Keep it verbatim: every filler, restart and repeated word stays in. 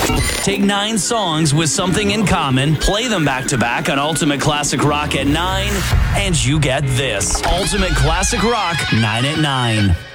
Take nine songs with something in common, play them back to back on Ultimate Classic Rock at nine, and you get this. Ultimate Classic Rock, nine at nine.